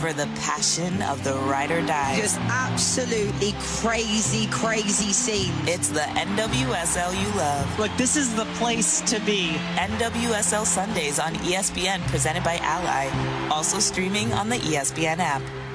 for the passion of the ride or die. Just absolutely crazy, crazy scenes. It's the NWSL you love. Look, this is the place to be. NWSL Sundays on ESPN, presented by Ally. Also streaming on the ESPN app.